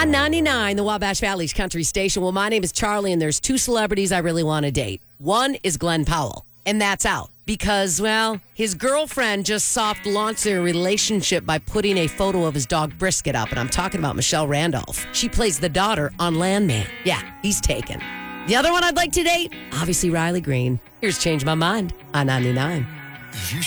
On 99, the Wabash Valley's country station. Well, my name is Charlie, and there's two celebrities I really want to date. One is Glenn Powell, and that's out because, well, his girlfriend just soft launched their relationship by putting a photo of his dog Brisket up, and I'm talking about Michelle Randolph. She plays the daughter on Landman. Yeah, he's taken. The other one I'd like to date, obviously Riley Green. Here's Change My Mind on 99.